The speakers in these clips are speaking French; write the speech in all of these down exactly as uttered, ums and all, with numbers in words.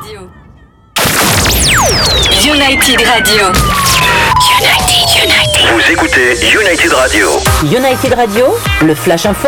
Radio. United Radio. United, United. Vous écoutez United Radio. United Radio, le Flash Info.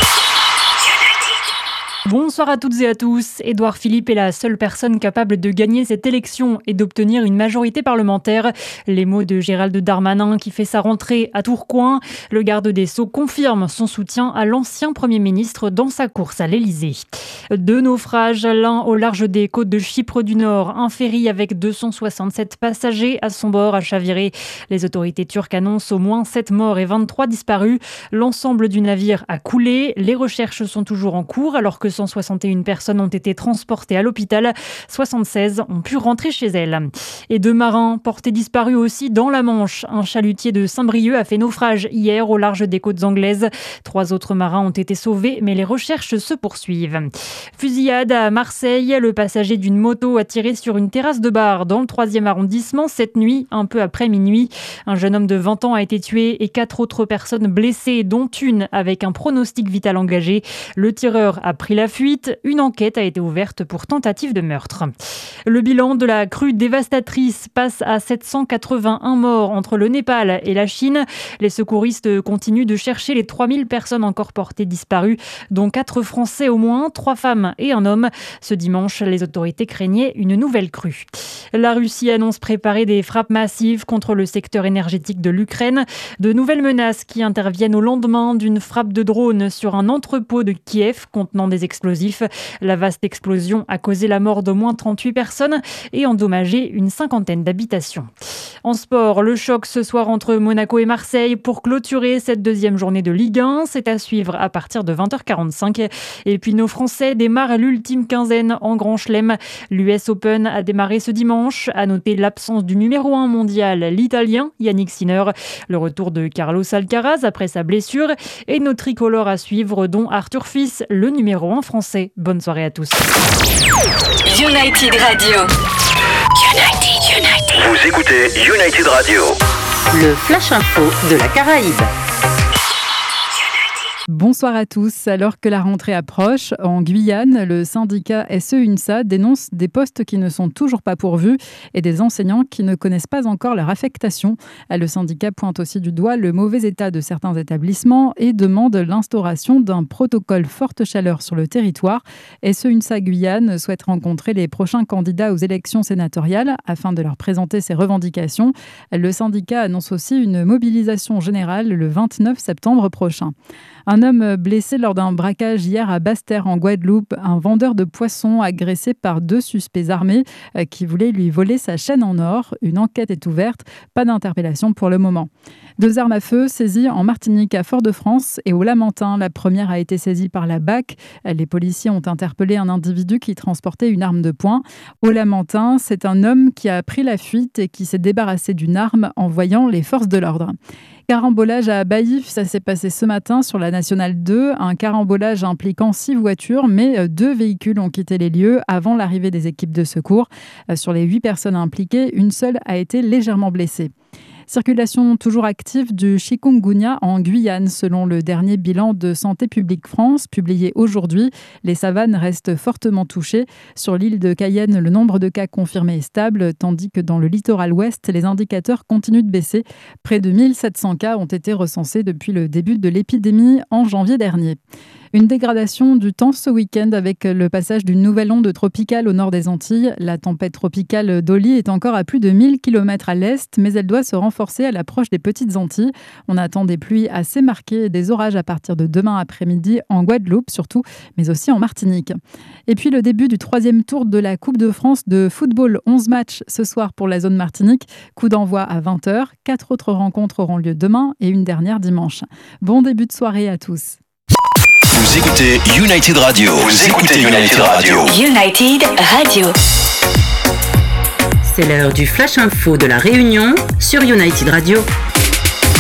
Bonsoir à toutes et à tous. Édouard Philippe est la seule personne capable de gagner cette élection et d'obtenir une majorité parlementaire. Les mots de Gérald Darmanin qui fait sa rentrée à Tourcoing. Le garde des Sceaux confirme son soutien à l'ancien Premier ministre dans sa course à l'Elysée. Deux naufrages, l'un au large des côtes de Chypre du Nord. Un ferry avec deux cent soixante-sept passagers à son bord a chaviré. Les autorités turques annoncent au moins sept morts et vingt-trois disparus. L'ensemble du navire a coulé. Les recherches sont toujours en cours alors que cent soixante et une personnes ont été transportées à l'hôpital. soixante-seize ont pu rentrer chez elles. Et deux marins portés disparus aussi dans la Manche. Un chalutier de Saint-Brieuc a fait naufrage hier au large des côtes anglaises. Trois autres marins ont été sauvés, mais les recherches se poursuivent. Fusillade à Marseille. Le passager d'une moto a tiré sur une terrasse de bar dans le troisième arrondissement cette nuit, un peu après minuit. Un jeune homme de vingt ans a été tué et quatre autres personnes blessées, dont une avec un pronostic vital engagé. Le tireur a pris la fuite. Une enquête a été ouverte pour tentative de meurtre. Le bilan de la crue dévastatrice passe à sept cent quatre-vingt-un morts entre le Népal et la Chine. Les secouristes continuent de chercher les trois mille personnes encore portées disparues, dont quatre Français au moins, trois femmes et un homme. Ce dimanche, les autorités craignaient une nouvelle crue. La Russie annonce préparer des frappes massives contre le secteur énergétique de l'Ukraine. De nouvelles menaces qui interviennent au lendemain d'une frappe de drone sur un entrepôt de Kiev contenant des explosifs. La vaste explosion a causé la mort d'au moins trente-huit personnes et endommagé une cinquantaine d'habitations. En sport, le choc ce soir entre Monaco et Marseille pour clôturer cette deuxième journée de Ligue un. C'est à suivre à partir de vingt heures quarante-cinq. Et puis nos Français démarrent l'ultime quinzaine en Grand Chelem. L'U S Open a démarré ce dimanche. À noter l'absence du numéro un mondial, l'Italien Yannick Sinner. Le retour de Carlos Alcaraz après sa blessure. Et nos tricolores à suivre, dont Arthur Fils, le numéro un français. Bonne soirée à tous. United Radio. United, United. Vous écoutez United Radio. Le Flash Info de la Caraïbe. Bonsoir à tous. Alors que la rentrée approche, en Guyane, le syndicat S E UNSA dénonce des postes qui ne sont toujours pas pourvus et des enseignants qui ne connaissent pas encore leur affectation. Le syndicat pointe aussi du doigt le mauvais état de certains établissements et demande l'instauration d'un protocole forte chaleur sur le territoire. S E UNSA Guyane souhaite rencontrer les prochains candidats aux élections sénatoriales afin de leur présenter ses revendications. Le syndicat annonce aussi une mobilisation générale le vingt-neuf septembre prochain. Un homme blessé lors d'un braquage hier à Basse-Terre en Guadeloupe. Un vendeur de poissons agressé par deux suspects armés qui voulaient lui voler sa chaîne en or. Une enquête est ouverte. Pas d'interpellation pour le moment. Deux armes à feu saisies en Martinique à Fort-de-France et au Lamentin. La première a été saisie par la B A C. Les policiers ont interpellé un individu qui transportait une arme de poing. Au Lamentin, c'est un homme qui a pris la fuite et qui s'est débarrassé d'une arme en voyant les forces de l'ordre. Carambolage à Baïf, ça s'est passé ce matin sur la Nationale deux. Un carambolage impliquant six voitures, mais deux véhicules ont quitté les lieux avant l'arrivée des équipes de secours. Sur les huit personnes impliquées, une seule a été légèrement blessée. Circulation toujours active du chikungunya en Guyane. Selon le dernier bilan de Santé publique France, publié aujourd'hui, les savanes restent fortement touchées. Sur l'île de Cayenne, le nombre de cas confirmés est stable, tandis que dans le littoral ouest, les indicateurs continuent de baisser. Près de mille sept cents cas ont été recensés depuis le début de l'épidémie en janvier dernier. Une dégradation du temps ce week-end avec le passage d'une nouvelle onde tropicale au nord des Antilles. La tempête tropicale Dolly est encore à plus de mille kilomètres à l'est, mais elle doit se renforcer à l'approche des petites Antilles. On attend des pluies assez marquées et des orages à partir de demain après-midi en Guadeloupe surtout, mais aussi en Martinique. Et puis le début du troisième tour de la Coupe de France de football. onze matchs ce soir pour la zone Martinique. Coup d'envoi à vingt heures. Quatre autres rencontres auront lieu demain et une dernière dimanche. Bon début de soirée à tous. Vous écoutez United Radio. Vous écoutez United Radio. United Radio. C'est l'heure du Flash Info de la Réunion sur United Radio.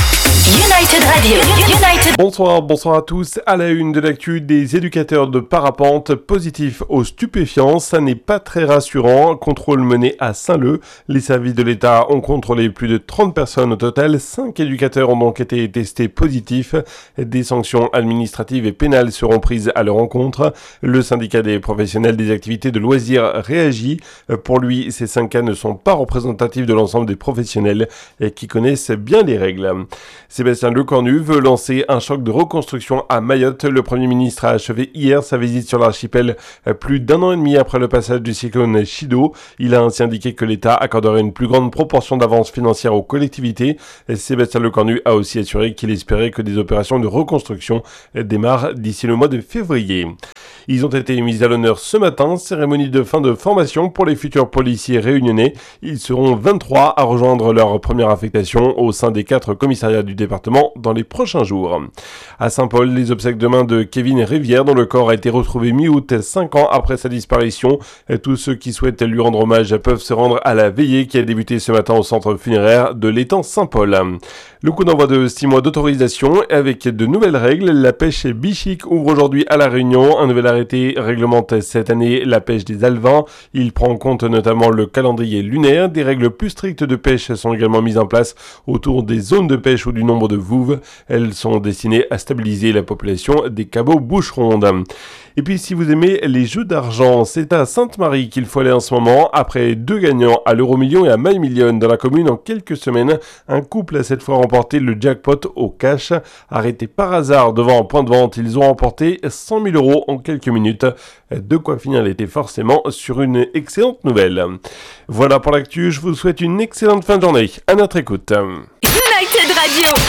United Radio. United. Bonsoir, bonsoir à tous. À la une de l'actu, des éducateurs de parapente positifs aux stupéfiants. Ça n'est pas très rassurant. Contrôle mené à Saint-Leu. Les services de l'État ont contrôlé plus de trente personnes au total. cinq éducateurs ont donc été testés positifs. Des sanctions administratives et pénales seront prises à leur encontre. Le syndicat des professionnels des activités de loisirs réagit. Pour lui, ces cinq cas ne sont pas représentatifs de l'ensemble des professionnels qui connaissent bien les règles. Sébastien Lecornu veut lancer un choc de reconstruction à Mayotte. Le Premier ministre a achevé hier sa visite sur l'archipel plus d'un an et demi après le passage du cyclone Chido. Il a ainsi indiqué que l'État accorderait une plus grande proportion d'avance financière aux collectivités. Sébastien Lecornu a aussi assuré qu'il espérait que des opérations de reconstruction démarrent d'ici le mois de février. Ils ont été mis à l'honneur ce matin, cérémonie de fin de formation pour les futurs policiers réunionnais. Ils seront vingt-trois à rejoindre leur première affectation au sein des quatre commissariats du département dans les prochains jours. À Saint-Paul, les obsèques demain de Kevin Rivière, dont le corps a été retrouvé mi-août, cinq ans après sa disparition. Tous ceux qui souhaitent lui rendre hommage peuvent se rendre à la veillée qui a débuté ce matin au centre funéraire de l'étang Saint-Paul. Le coup d'envoi de six mois d'autorisation avec de nouvelles règles. La pêche bichique ouvre aujourd'hui à La Réunion. Un nouvel arrêté réglemente cette année la pêche des alevins. Il prend en compte notamment le calendrier lunaire. Des règles plus strictes de pêche sont également mises en place autour des zones de pêche ou du nombre de vouves. Elles sont destinées à stabiliser la population des cabots bouches-rondes. Et puis si vous aimez les jeux d'argent, c'est à Sainte-Marie qu'il faut aller en ce moment. Après deux gagnants à l'Euro-Million et à My Million dans la commune en quelques semaines, un couple a cette fois remporté le jackpot au cash. Arrêtés par hasard devant un point de vente, ils ont remporté cent mille euros en quelques minutes. De quoi finir l'été forcément sur une excellente nouvelle. Voilà pour l'actu, je vous souhaite une excellente fin de journée. À notre écoute. United Radio.